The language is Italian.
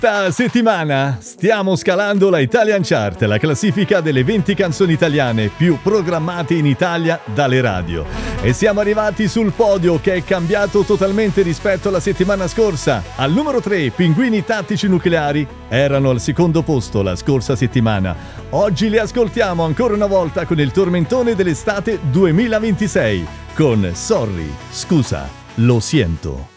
Questa settimana stiamo scalando la Italian Chart, la classifica delle 20 canzoni italiane più programmate in Italia dalle radio. E siamo arrivati sul podio, che è cambiato totalmente rispetto alla settimana scorsa. Al numero 3, Pinguini Tattici Nucleari, erano al secondo posto la scorsa settimana. Oggi li ascoltiamo ancora una volta con il tormentone dell'estate 2026, con Sorry, scusa, lo siento.